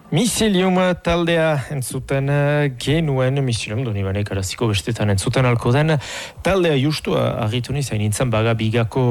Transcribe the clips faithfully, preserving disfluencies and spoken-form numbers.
Misilium taldea entzuten genuen, Misilium Donibanek araziko bestetan entzuten alko den, taldea justu argitu niz, hain nintzen baga bigako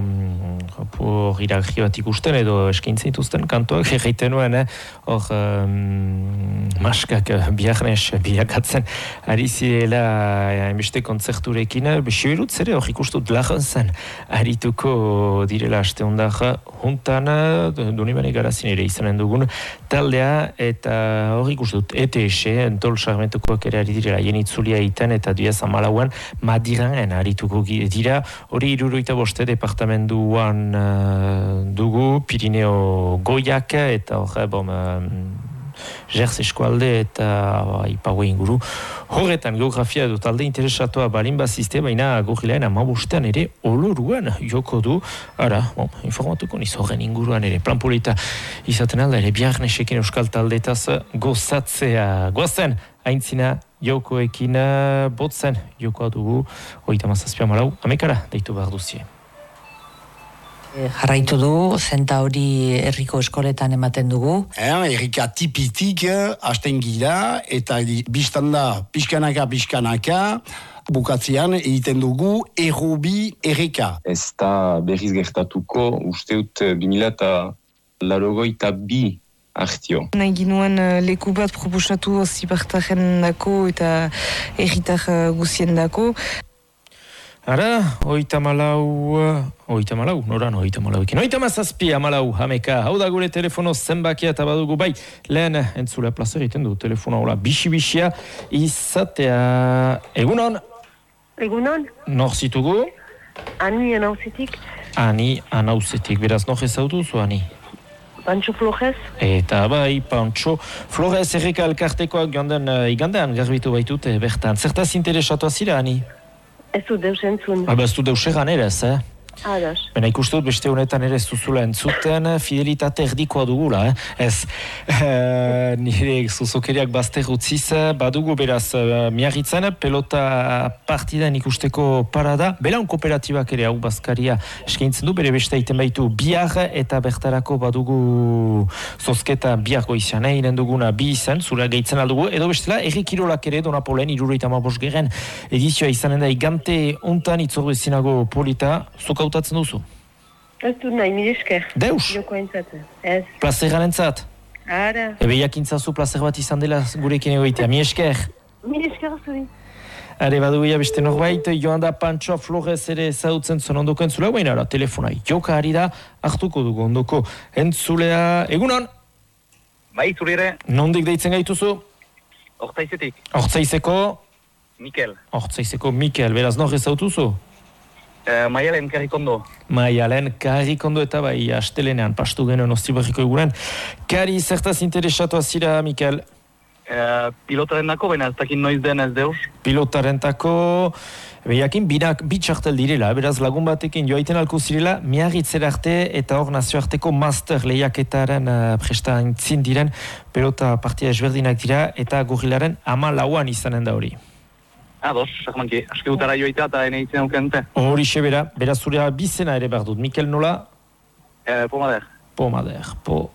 hor iragri bat ikusten edo eskaintzen dituzten kantoak, egiten nuen, hor um, maskak biharnes bilakatzen ari zirela hainbeste kontzerturekin, besibirut zere hor ikustut lagan zen arituko direla aste hondak juntan, Donibanek arazin ere izanen dugun taldea, eta hori ikustut E T S, entol sarmentukoak ere ari direla, jenitzulia iten eta duaz amalauan Madiranen arituko dira, hori iruroita boste departamentuan uh, dugu, Pirineo Goiak eta hori bom, uh, Gers eskualde eta uh, ipago inguru. Horretan geografia edo talde interesatua balin bazizte, baina gorrilaen amabostean ere oloruan joko du. Ara, bom, informatuko niz horren inguruan ere plan polita izaten alda ere biharnesekin euskal taldetaz gozatzea. Goazen, aintzina jokoekin botzen jokoa dugu, hogeita hamazazpi hamalau, amekara deitu behar duzie. Jarraitu du, zenta hori herriko eskoletan ematen dugu. Eh, errika tipitik, hasten gira, eta biztan da pixkanaka, pixkanaka, bukatzean egiten dugu errobi errika. Ez da berriz gertatuko, usteut bimila eta larogoita bi artio. Nahi ginuen leku bat proposatu zipartaren dako eta erritar guzien dako. Ara, oita malau, oita malau, noran oita malauekin. Oita mazazpi, amalau, hameka, hau da gure telefono zenbakia eta badugu, bai, lehen entzulea plaza egiten du, telefono hola, bisi-bisia, izatea, egunon? Egunon? Nor zitugu? Ani anauzetik. Ani anauzetik, beraz, nor ezautu zu, Ani? Pancho Flores. Eta bai, Pancho Flores erreka elkartekoak joan igandean garbitu baitute, bertan. Zertaz interesatu azira, Ani? Ez du deus entzun. Aba ez du deus egan erez, eh? Adas. Bena ikustut beste honetan ere zuzula entzuten, fidelitate erdikoa dugula, eh? Ez, e, nire zuzokeriak bazter utziz, badugu beraz e, miarritzen, pelota partidan ikusteko parada, belaun kooperatibak ere hau bazkaria eskaintzen du, bere beste egiten baitu bihar, eta bertarako badugu zozketa biharko izan, eh? Iren duguna bi izan, zura gehitzen aldugu, edo bestela, erri kirolak ere Donapolen, iruroita hamabos geren edizioa izanen da, igante ontan itzordu ezinago polita, zuk hautatzen duzu? Ez du nahi, mire esker. Deus? Joko entzatzen. Ez. Plazeraren zat? Ara. Ebe jakintzazu plazer bat izan dela gurekin egoitea. Mi esker? Mire esker zuri. Are badugia beste norbait, joan da Pancho Flores ere zautzen zuen ondoko entzulea, baina ara, telefonai joka ari da, hartuko dugu ondoko entzulea. Egunon? Bai, zurire. Nondik deitzen gaituzu? Hortzaizeko. Hortzaizeko? Mikel. Hortzaizeko Mikel, beraz nor ezautuzu? Uh, Maialen Karrikondo. Maialen Karrikondo eta bai astelenean pastu genuen Ostibarriko eguren. Kari, zertaz interesatu azira, Mikel? Uh, pilotaren dako, baina ez dakin noiz den ez deus. Pilotaren dako, behiakin binak bitxartel direla, beraz lagun batekin joaiten alko zirela, miarritzer arte eta hor nazioarteko master lehiaketaren uh, prestaintzin diren, pelota partia ezberdinak dira eta gorrilaren ama lauan izanen da hori. Ados, sakmanki, aski gutara joita eta ene itzen aukente. Hori sebera, beraz zurea bizena ere behar dut. Mikel nola? Eh, Pomader. Pomader,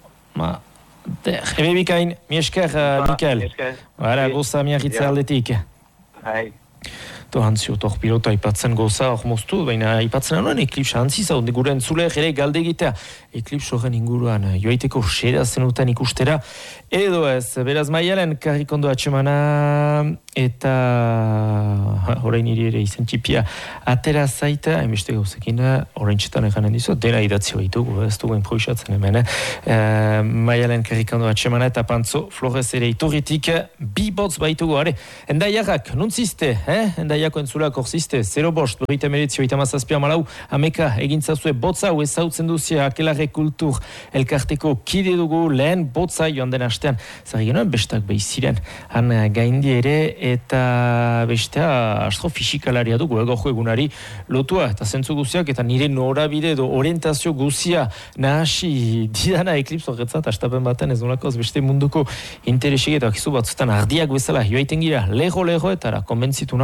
Pomader. Ebe bikain, mi esker, uh, Mikel. Mi esker. Bara, goza miarritza aldetik. Hai. To hantzio, tor pilota ipatzen goza hor moztu, baina ipatzen anuan eklipsa hantziza, onde gure entzule ere galde egitea. Eklipsa horren inguruan joaiteko xera zenuten ikustera. Edo ez, beraz Maialen Karrikondo atxemana eta horrein iri ere izen txipia atera zaita, hainbeste gauzekin horrein txetan eganen dizu, dena idatzi baitugu, ez dugu improvisatzen hemen. E, Maialen Karrikondo atxemana eta Pantzo Flores ere iturritik bi botz baitugu, are, endaiarrak, nuntzizte, eh? Endaiako entzulak orzizte, zero bost, berrita meretzio, eta mazazpia malau, ameka egintzazue botza, hau ezautzen duzia, akelarre kultur, elkarteko kide dugu, lehen botza joan den astean, zari genuen bestak behiziren, han gaindi ere, eta bestea astrofisikalaria dugu, egorko egunari lotua, eta zentzu guziak, eta nire norabide edo orientazio guzia nahasi didana eklipso horretzat, astapen baten ez nolakoz beste munduko interesik eta akizu batzutan ardiak bezala joaiten gira, leho-leho, eta konbentzitu nau beragaz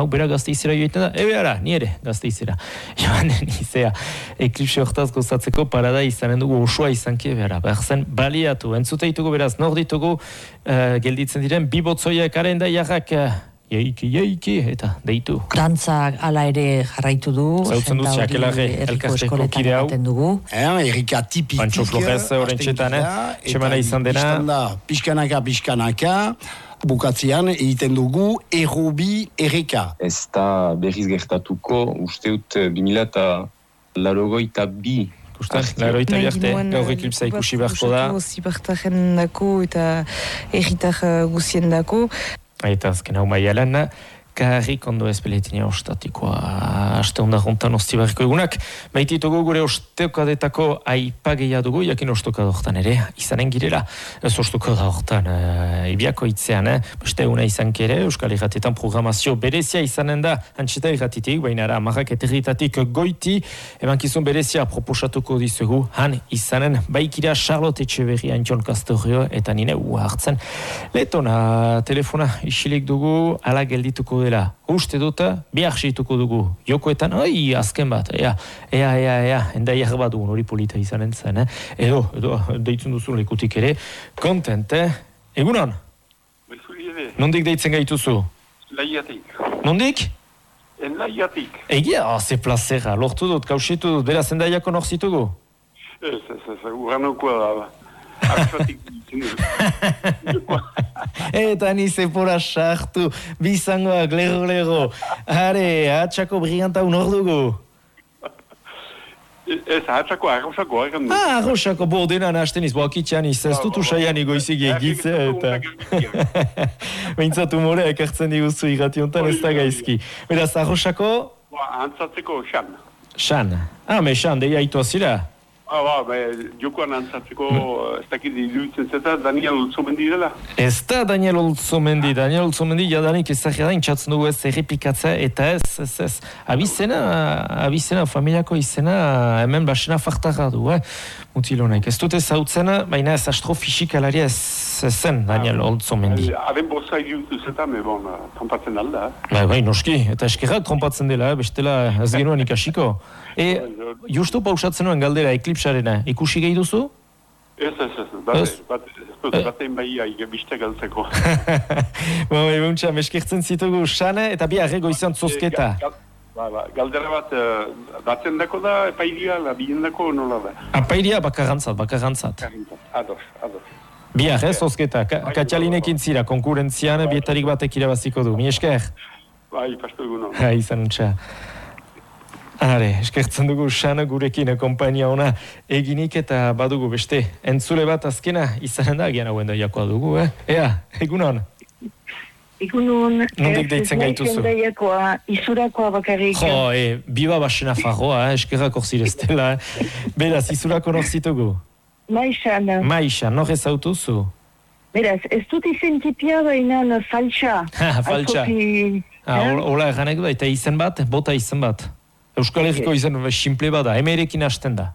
Gasteizera joiten da, ebe ara, ni ere Gasteizera. Joan nizea, eklipse hortaz gozatzeko parada izanen dugu osoa izanki, ebe ara, behar zen baliatu. Entzuteitugu beraz, nor ditugu uh, gelditzen diren, bibotzoiak aren da jarrak, uh, Jaiki, jaiki, eta deitu. Dantzak ala ere jarraitu du. Zautzen du, Xakelarre, elkarteko kide hau. Eh, errika tipitik. Pancho Flores, horren txetan, eh? Txemana izan dena. Da, pixkanaka, pixkanaka, bukatzean egiten dugu errobi erreka. Ez da berriz gertatuko, usteut bimila eta larogoita bi. Ikusten, laroita biarte, gaur eklipsa ikusi beharko da. Zipartaren dako eta erritar guzien dako. Eta azken hau maialan, karrik ondo ezpeletina ostatikoa aste onda jontan ostibarriko egunak. Baititugu gure osteokadetako aipageia dugu, jakin ostokadortan ere, izanen girela. Ez ostokadortan, uh, ibiako itzean, eh? Beste eguna izan kere, Euskal Irratietan programazio berezia izanen da, antxeta irratitik, baina ara, marrak eterritatik goiti, emankizun berezia proposatuko dizugu, han izanen, baikira Charlotte Etxeberria, Antxon Castorio, eta nine ua hartzen. Letona, telefona isilik dugu, ala geldituko dela. Uste duta, bihar seituko dugu. Jokoetan, oi, azken bat, ea, ea, ea, ea, enda jarra bat dugun hori polita izanen zen, eh? Edo, edo, deitzen duzun lekutik ere, kontent, eh? Egunon? Nondik deitzen gaituzu? Laiatik. Nondik? En laiatik. Egia, ah, ze plazera, lortu dut, kausitu dut, beraz endaiako nor zitugu? Ez, ez, ez, urranokoa da. Aksatik ditzen. Eta ni zepora sartu, bizangoak, lego, lego. Are, atxako briganta unor dugu. Ez, atxako, arrosako, arren du. Ah, arrosako, bo, denan hasten iz, boakitxan iz, ez dut usaian igoizik egitze, eta... Bintzatu morea ekartzen diguzu irrationtan ez da gaizki. Beraz, arrosako... Antzatzeko, xan. Xan. Ah, me xan, deia ito azira. Ah, ba, ba, jokoan antzatzeko, ez dakit iruditzen zeta, Daniel Olzomendi dela. Ez da Daniel Olzomendi, Daniel Olzomendi jadanik ezagia da, intxatzen dugu ez errepikatzea, eta ez, ez, ez. Abizena, abizena, familiako izena, hemen basena fartarra du, eh? Mutilonek. Ez dute zautzena, baina ez astrofizikalaria ez zen Daniel Olzomendi. Haren boza iruditzen zeta, me bon, trompatzen alda. Bai, bai, noski, eta eskerrak trompatzen dela, bestela ez genuen ikasiko. E, justu pausatzen nuen galdera eklipsarena, ikusi gehi duzu? Ez, ez, ez, bat, bat, bat, batein bai biste galtzeko. Ba, bai, buntza, meskertzen zitugu Xana eta bi arrego izan zozketa. Ba, ba, galdera bat, batzen dako da, epairia, bien dako nola da? Apairia bakarrantzat, bakarrantzat. Ados, ados. Biar, ez, zozketa, Katxalinekin zira, konkurentzian, bietarik batek irabaziko du, mi esker? Bai, pastu egunon. Ha, izan untxa. Are, eskertzen dugu Xana gurekin kompainia ona eginik eta badugu beste. Entzule bat azkena izanen da, gian hauen da jakoa dugu, eh? Ea, egunon? Egunon. Nondik deitzen gaituzu? Endaiakoa, izurakoa bakarrik. Jo, e, biba basena farroa, eh? Eskerrak orzireztela. Eh? Beraz, izurako nor zitugu? Maixan. Maixan, nor ez autuzu? Beraz, ez dut izen tipia bainan faltsa. Ha, faltsa. Ah, hola erranek da, eta izen bat, bota izen bat. Euskal Herriko izen simple bada, emerekin hasten da.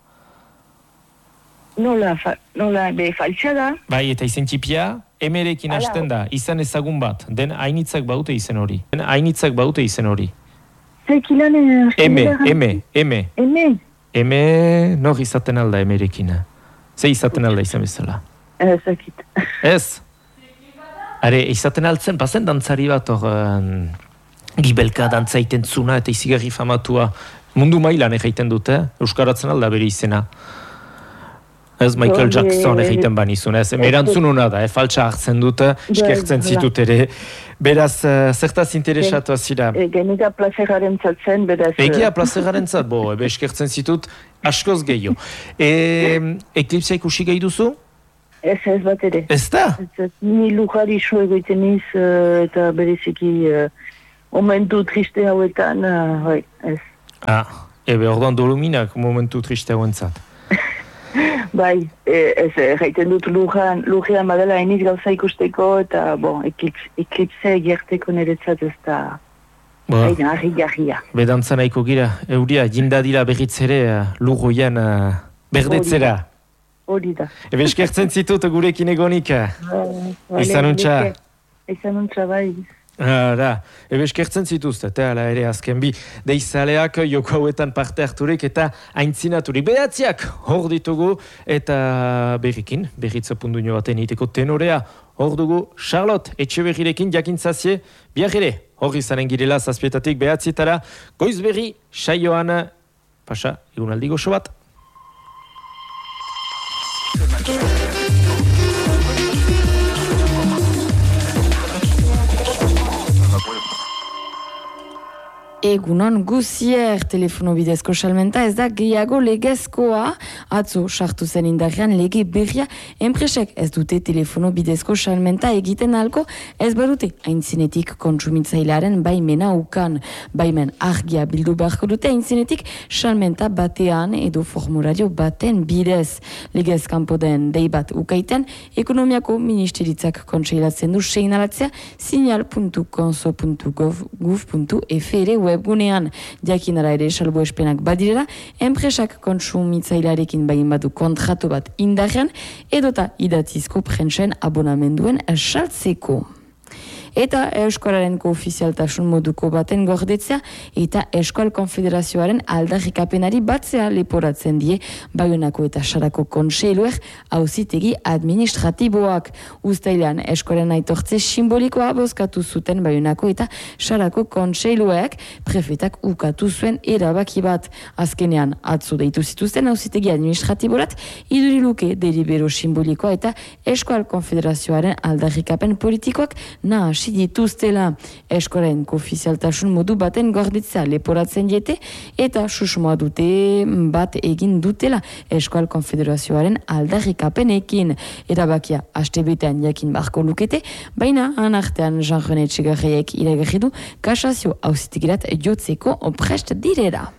Nola, fa, nola, be, faltsa da? Bai, eta izen tipia, emerekin hasten da, izan ezagun bat, den hainitzak baute izen hori. Den hainitzak baute izen hori. Zekilan hasten Eme, eme, eme. Eme? Eme, nor izaten alda emerekina. Ze izaten alda izan bezala. Ez, akit. Ez? Are, izaten altzen, bazen dantzari bat hor... Um, Gibelka dantzaiten zuna eta izigarri famatua mundu mailan egiten dute, euskaratzen alda bere izena. Ez Michael Jackson egiten banizun, ez erantzun hona da, e, faltsa hartzen dute, eskertzen zitut ere. Beraz, uh, zertaz interesatu azira? E, Genika plazeraren zatzen, beraz... Egia plazeraren zat, bo, ebe eskertzen zitut askoz gehiago. E, Eklipsia ikusi gehi duzu? Ez ez bat ere. Ez da? Ni lujari iso egoiten iz, uh, eta bereziki... Uh, Momentu triste hauetan, uh, hoi, ez. Ah, ebe orduan doluminak momentu triste hauentzat. Bai, ez, jaiten dut lujan, lujan badala eniz gauza ikusteko, eta, bon, eklipse gerteko niretzat ez da... Haina, harri jarria. Bedantzan haiko gira, euria, jindadira berriz ere lujoian uh, berdetzera. Hori da. Ebe eskertzen zitut gurekin egonik. Izan untxa. Izan untxa, bai. Ara, ebe eskertzen zituzte, eta ala ere azken bi deizaleak joko hauetan parte harturik eta aintzinaturik. Behatziak hor ditugu eta berrikin, berritza punduño baten iteko tenorea hor dugu Charlotte Etxeberrirekin jakintzazie, biar ere hor izanen girela zazpietatik behatzietara, goiz berri saioan, pasa, egunaldi goxo bat. Egunon guzier telefono bidezko salmenta ez da gehiago legezkoa, atzo sartu zen indarrean lege berria, enpresek ez dute telefono bidezko salmenta egiten alko, ez badute aintzinetik kontsumitzailearen baimena ukan, baimen argia bildu beharko dute aintzinetik salmenta batean edo formulario baten bidez. Legez kanpo den dei bat ukaiten, ekonomiako ministeritzak kontseilatzen du seinalatzea signal puntu konso puntu gov puntu fr webgunean, jakinara ere salbuespenak badirela, enpresak kontsumitzailearekin bagin badu kontratu bat indarrean, edota idatzizko prentsen abonamenduen saltzeko. Eta Euskararen koofizialtasun moduko baten gordetzea eta Euskal Konfederazioaren aldarrikapenari batzea leporatzen die Baionako eta Sarako kontseiluek auzitegi administratiboak. Uztailean Euskararen aitortze simbolikoa bozkatu zuten Baionako eta Sarako kontseiluek, prefetak ukatu zuen erabaki bat. Azkenean atzo deitu zituzten auzitegi administratiborat iduriluke delibero simbolikoa eta Euskal Konfederazioaren aldarrikapen politikoak nahasi dituztela. Euskararen koofizialtasun modu baten gordetzea leporatzen diete eta susmoa dute bat egin dutela Euskal Konfederazioaren aldarrikapenekin. Erabakia astebetean jakin barko lukete, baina anartean Jean-René Etxegarriek iragarri du kasazio auzitegirat jotzeko prest direla.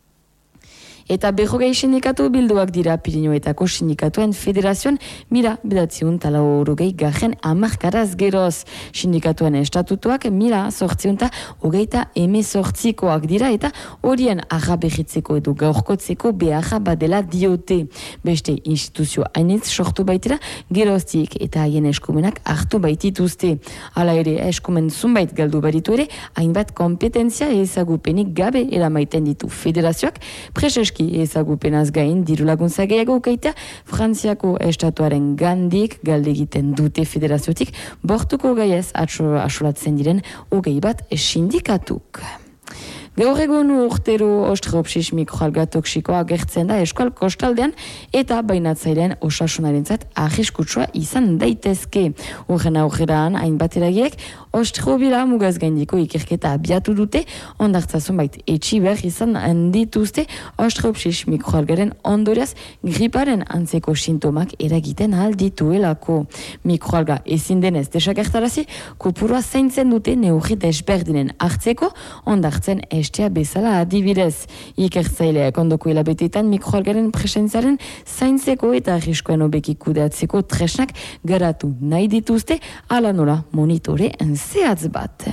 Eta berrogei sindikatu bilduak dira Pirinioetako sindikatuen federazioan mila bedatziun tala horogei garren amarkaraz geroz. Sindikatuen estatutuak mila sortziunta hogeita eme sortzikoak dira eta horien arra behitzeko edo gaurkotzeko beharra badela diote. Beste instituzio hainitz sortu baitira geroztiek eta haien eskumenak hartu baitituzte. Hala ere eskumen zunbait galdu baditu ere, hainbat kompetentzia ezagupenik gabe eramaiten ditu federazioak, preseski ezagupenaz gain diru laguntza gehiago ukaita Frantziako estatuaren gandik galde egiten dute federaziotik bortuko gaiez asolatzen diren hogei bat sindikatuk. Gaur egun urtero ostreopsis mikroalga toksikoa gertzen da Euskal Kostaldean eta bainatzailean osasunarentzat arriskutsua izan daitezke. Horren aurreran hainbat eragiek ostreobila mugaz gaindiko ikerketa abiatu dute, ondartzazun bait etxi behar izan dituzte ostreopsis mikroalgaren ondoriaz griparen antzeko sintomak eragiten ahal dituelako. Mikroalga ezin denez desagertarazi, kopurua zaintzen dute neurri desberdinen hartzeko ondartzen estea bezala adibidez. Ikertzaileak ondoko hilabeteetan mikroalgaren presentziaren zaintzeko eta arriskoen hobeki kudeatzeko tresnak garatu nahi dituzte, ala nola monitore zehatz bat.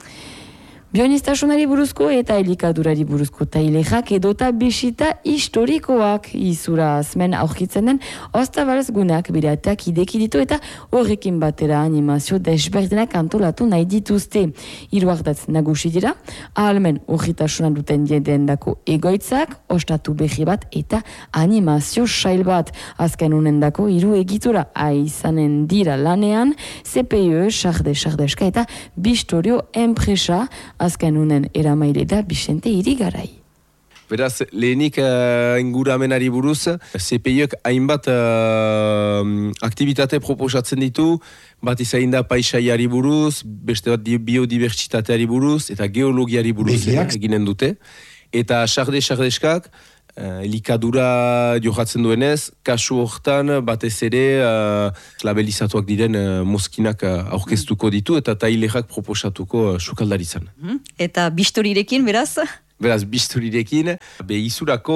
Bionistasunari buruzko eta elikadurari buruzko tailexak edota bisita historikoak izura azmen aurkitzen den ostabalez guneak birateak ideki ditu eta horrekin batera animazio desberdinak antolatu nahi dituzte. Hiru ardatz nagusi dira, ahalmen urritasuna duten jendendako egoitzak, ostatu behi bat eta animazio sail bat. Azken unendako hiru egitura aizanen dira lanean, C P I E, Sarde-Sardeska eta Bistorio enpresa, azken unen eramaile da Bixente Irigarai. Beraz, lehenik uh, inguramenari buruz, C P I-ek hainbat uh, aktivitate proposatzen ditu, bat izain da paisaiari buruz, beste bat biodibertsitateari buruz, eta geologiari buruz eginen dute. Eta Sarde-Sardeskak, Uh, elikadura johatzen duenez, kasu hortan batez ere uh, labelizatuak diren uh, mozkinak uh, aurkeztuko ditu eta tailerak proposatuko uh, sukaldaritzan. Eta bistorirekin, beraz? Beraz, bisturirekin, be izurako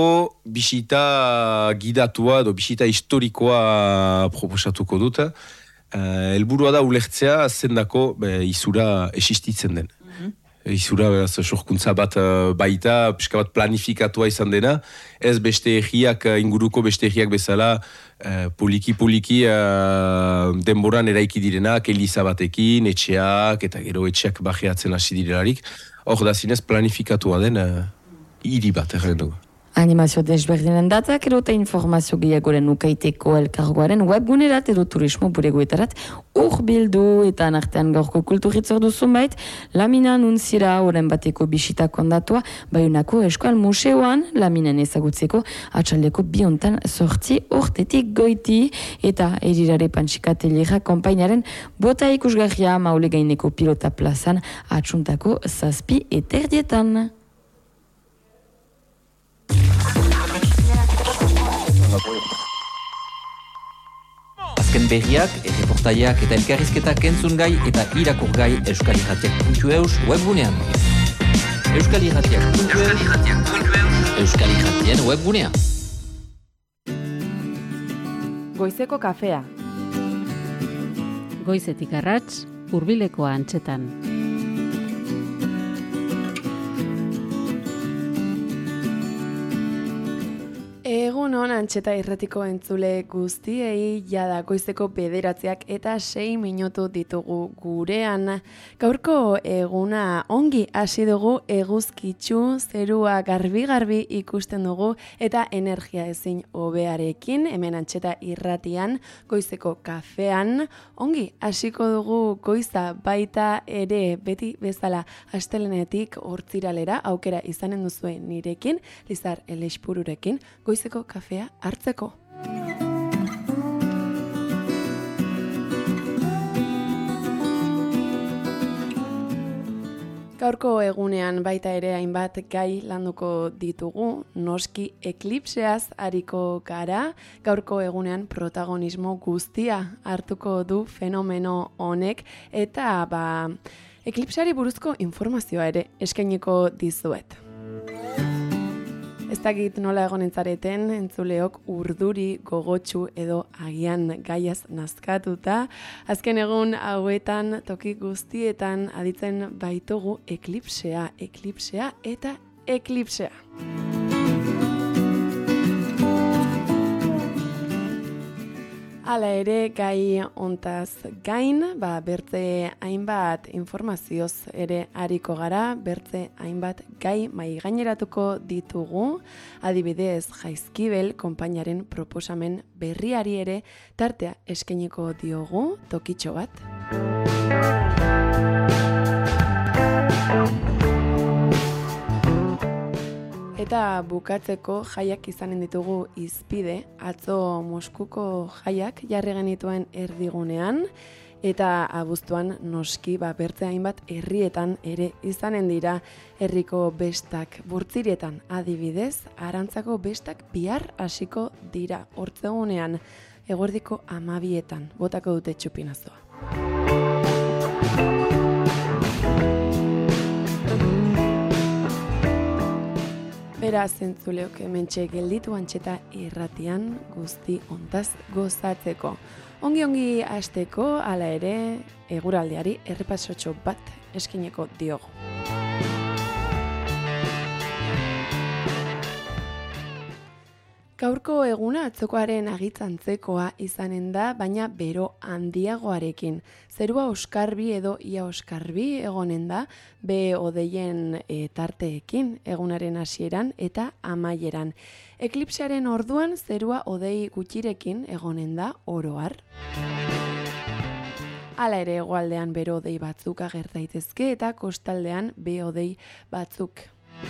bisita gidatua edo bisita historikoa proposatuko dut. Uh, elburua da ulertzea zendako be, izura existitzen den. izura beraz sorkuntza bat uh, baita, pixka bat planifikatua izan dena, ez beste egiak, uh, inguruko beste egiak bezala, uh, poliki-poliki uh, denboran eraiki direnak, eliza batekin, etxeak, eta gero etxeak bajeatzen hasi direlarik, hor da zinez planifikatua den uh, hiri bat, erren dugu. Animazio desberdinen datak edo eta informazio gehiagoren ukaiteko elkargoaren webgunerat edo turismo buregoetarat urbildu eta nartean gaurko kulturitzer duzun bait, Lamina nuntzira oren bateko bisita kondatua Baionako Eskual Museoan Laminen ezagutzeko atxaldeko biontan sortzi urtetik goiti eta erirare pantxikatelera konpainaren bota ikusgarria maule gaineko pilota plazan atxuntako zazpi eterdietan. Azken berriak, erreportaiak eta elkarrizketak entzun gai eta irakur gai euskal irratiak puntu eus webgunean. euskal irratiak puntu eus euskal irratien webgunea. Goizeko kafea. Goizetik arrats, hurbileko antzetan. Egun hon antxeta irratiko entzule guztiei jada goizeko bederatziak eta sei minutu ditugu gurean. Gaurko eguna ongi hasi dugu eguzkitsu, zerua garbi-garbi ikusten dugu eta energia ezin hobearekin hemen antxeta irratian goizeko kafean. Ongi hasiko dugu goiza baita ere beti bezala astelenetik hortziralera aukera izanen duzuen nirekin, Lizar Elexpururekin, goizeko kafea hartzeko. Gaurko egunean baita ere hainbat gai landuko ditugu, noski eklipseaz ariko gara, gaurko egunean protagonismo guztia hartuko du fenomeno honek eta ba, eklipseari buruzko informazioa ere eskainiko dizuet. Ez dakit nola egonen zareten, entzuleok urduri gogotsu edo agian gaiaz nazkatuta. Azken egun hauetan toki guztietan aditzen baitugu eklipsea, eklipsea eta eklipsea. Hala ere, gai ontaz gain, ba, bertze hainbat informazioz ere ariko gara, bertze hainbat gai mai gaineratuko ditugu, adibidez Jaizkibel konpainaren proposamen berriari ere tartea eskainiko diogu tokitxo bat. Eta bukatzeko jaiak izanen ditugu izpide, atzo Moskuko jaiak jarri genituen erdigunean, eta abuztuan noski ba, bertze hainbat herrietan ere izanen dira herriko bestak burtzirietan adibidez, Arantzako bestak bihar hasiko dira hortzegunean, eguerdiko amabietan, botako dute txupinazoa. Beraz, entzuleok hementxe gelditu antxeta irratian guzti ontaz gozatzeko. Ongi-ongi hasteko, hala ere, eguraldiari errepasotxo bat eskineko diogu. Gaurko eguna atzokoaren agitzantzekoa izanen da, baina bero handiagoarekin. Zerua oskarbi edo ia oskarbi egonen da, be odeien e, tarteekin egunaren hasieran eta amaieran. Eklipsearen orduan zerua odei gutxirekin egonen da oro har. Hala ere hegoaldean bero odei batzuk ager daitezke eta kostaldean be odei batzuk.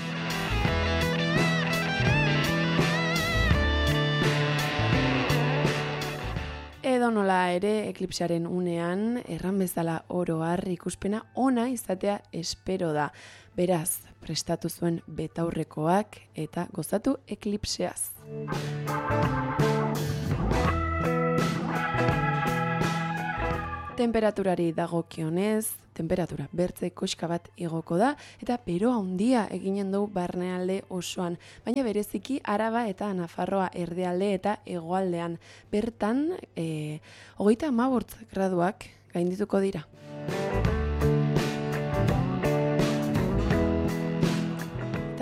Edo nola ere eklipsearen unean erran bezala oro har ikuspena ona izatea espero da. Beraz, prestatu zuen betaurrekoak eta gozatu eklipseaz. Temperaturari dagokionez, temperatura bertze koxka bat igoko da eta bero handia eginen du barnealde osoan, baina bereziki Araba eta Nafarroa erdialde eta hegoaldean. Bertan, e, hogeita hamabost graduak gaindituko dira.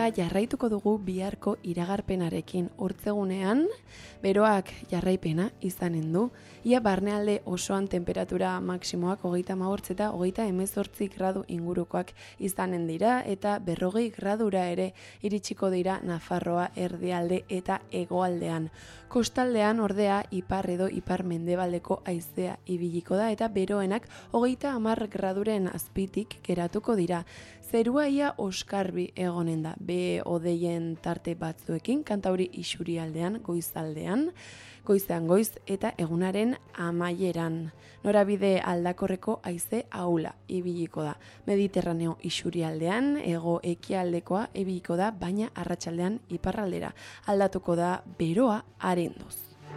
Eta jarraituko dugu biharko iragarpenarekin. Hortzegunean, beroak jarraipena izanen du. Ia barnealde osoan temperatura maksimoak hogeita hamabostka eta hogeita hemezortzi gradu ingurukoak izanen dira, eta berrogei gradura ere iritsiko dira Nafarroa erdialde eta hegoaldean. Kostaldean ordea ipar edo ipar mendebaldeko haizea ibiliko da, eta beroenak hogeita hamar graduren azpitik geratuko dira. Zerua ia oskarbi egonen da, be odeien tarte batzuekin, kantauri isurialdean, goizaldean, goizean goiz eta egunaren amaieran. Norabide aldakorreko haize ahula ibiliko da. Mediterraneo isurialdean, hego ekialdekoa ibiliko da, baina arratsaldean iparraldera. Aldatuko da beroa arenduz.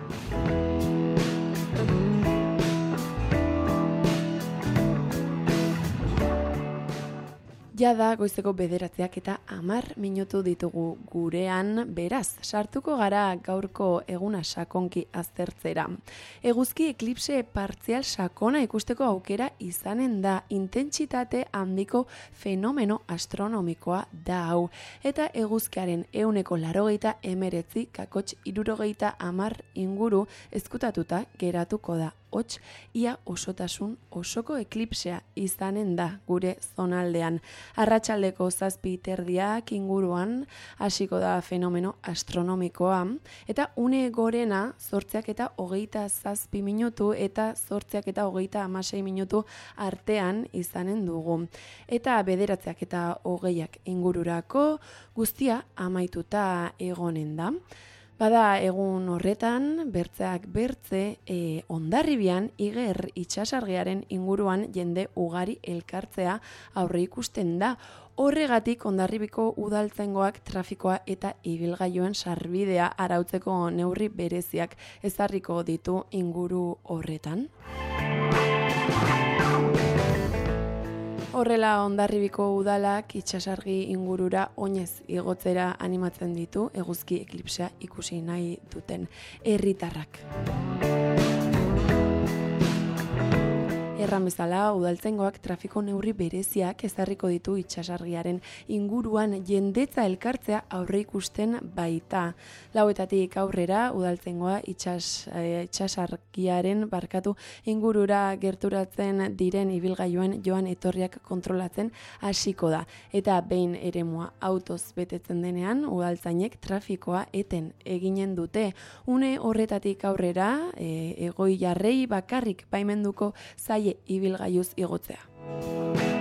Jada goizeko bederatziak eta hamar minutu ditugu gurean, beraz, sartuko gara gaurko eguna sakonki aztertzera. Eguzki eklipse partzial sakona ikusteko aukera izanen da, intentsitate handiko fenomeno astronomikoa da hau. Eta eguzkiaren ehuneko laurogeita hemeretzi kakots hirurogeita hamar inguru ezkutatuta geratuko da. Hots, ia osotasun osoko eklipsea izanen da gure zonaldean. Arratsaldeko zazpi terdiak inguruan hasiko da fenomeno astronomikoa, eta une gorena zortziak eta hogeita zazpi minutu eta zortziak eta hogeita hamasei minutu artean izanen dugu. Eta bederatziak eta hogeiak ingururako guztia amaituta egonen da. Bada egun horretan, bertzeak bertze, e, Hondarribian Iger itsasargiaren inguruan jende ugari elkartzea aurre ikusten da. Horregatik Hondarribiko udaltzaingoak trafikoa eta ibilgailuen sarbidea arautzeko neurri bereziak ezarriko ditu inguru horretan. Horrela Hondarribiko udalak itsasargi ingurura oinez igotzera animatzen ditu eguzki eklipsea ikusi nahi duten herritarrak. Erran bezala, udaltzaingoak trafiko neurri bereziak ezarriko ditu itsasargiaren inguruan jendetza elkartzea aurre ikusten baita. Lauetatik aurrera, udaltzaingoa itsas, e, itsasargiaren barkatu ingurura gerturatzen diren ibilgailuen joan etorriak kontrolatzen hasiko da. Eta behin eremua autoz betetzen denean, udaltzainek trafikoa eten eginen dute. Une horretatik aurrera, e, egoi jarrei bakarrik baimenduko zaie ibilgailuz igotzea.